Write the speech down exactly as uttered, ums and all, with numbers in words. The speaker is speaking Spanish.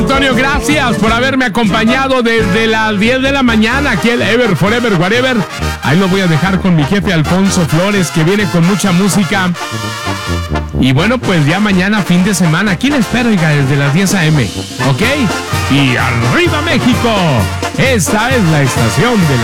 Antonio, gracias por haberme acompañado desde las diez de la mañana aquí en Ever, Forever, Whatever. Ahí lo voy a dejar con mi jefe Alfonso Flores, que viene con mucha música. Y bueno, pues ya mañana, fin de semana, aquí le espero, oiga, desde las diez a eme, ¿ok? Y arriba México, esta es la estación de